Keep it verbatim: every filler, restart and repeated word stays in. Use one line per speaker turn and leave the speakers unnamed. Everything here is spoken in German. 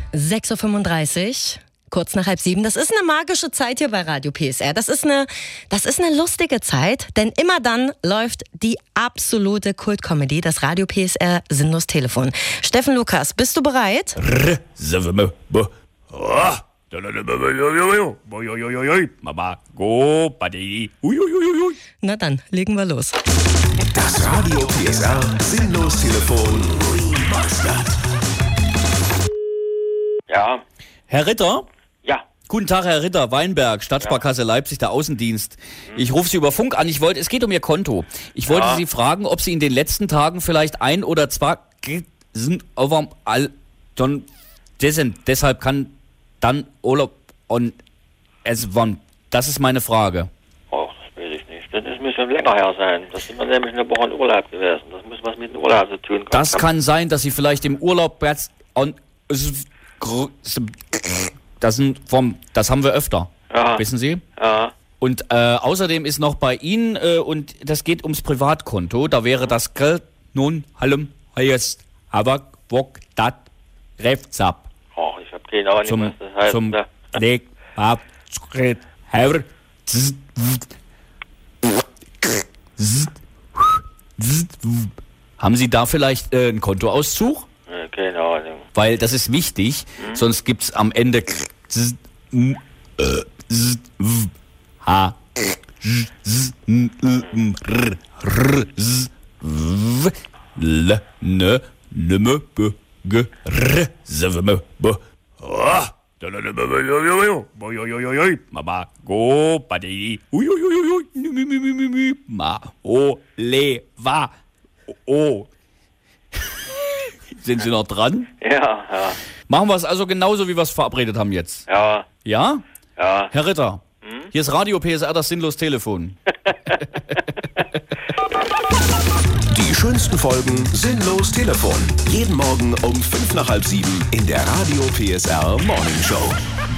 sechs Uhr fünfunddreißig, kurz nach halb sieben. Das ist eine magische Zeit hier bei Radio P S R. Das ist eine, das ist eine lustige Zeit, denn immer dann läuft die absolute Kult-Comedy, das Radio P S R Sinnlos Telefon. Steffen Lukas, bist du bereit? Na dann, legen wir los.
Das Radio P S R Sinnlos Telefon Remastered.
Ja.
Herr Ritter?
Ja.
Guten Tag, Herr Ritter, Weinberg, Stadtsparkasse Leipzig, der Außendienst. Ich rufe Sie über Funk an. Ich wollte, es geht um Ihr Konto. Ich wollte
Ja.
Sie fragen, ob Sie in den letzten Tagen vielleicht ein oder zwei sind over all dann dessen, deshalb kann dann Urlaub und es wann. Das ist meine Frage.
Oh, das weiß ich nicht. Das ist- muss schon länger her sein. Das sind wir nämlich eine Woche in Urlaub gewesen. Das muss was mit dem Urlaub zu tun.
Das kann sein, dass Sie vielleicht im Urlaub jetzt und das sind vom, das haben wir öfter.
Ja.
Wissen Sie?
Ja.
Und äh, außerdem ist noch bei Ihnen, äh, und das geht ums Privatkonto, da wäre das Geld nun allem heißt, aber wok dat Refzap
Oh, ich habe keine Ahnung,
zum
was das heißt.
zum
ne?
Leg ab Herr Haben Sie da vielleicht äh, einen Kontoauszug?
Ne, keine Ahnung.
Weil das ist wichtig, sonst gibt's am Ende H L N N B G R Z B Mama go Badi Ma O Le Va O Sind Sie noch dran?
Ja, ja.
Machen wir es also genauso, wie wir es verabredet haben jetzt.
Ja,
Ja?
ja.
Herr Ritter, hier ist Radio P S R, das Sinnlos Telefon.
Die schönsten Folgen Sinnlos Telefon. Jeden Morgen um fünf nach halb sieben in der Radio P S R Morning Show.